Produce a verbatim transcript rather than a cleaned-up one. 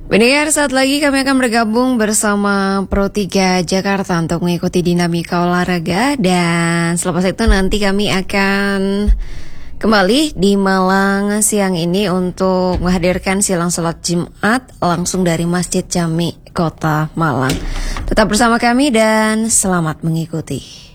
Pendengar, saat lagi kami akan bergabung bersama Pro tiga Jakarta untuk mengikuti dinamika olahraga. Dan selepas itu nanti kami akan kembali di Malang siang ini untuk menghadirkan silang sholat Jumat langsung dari Masjid Jami Kota Malang. Tetap bersama kami dan selamat mengikuti.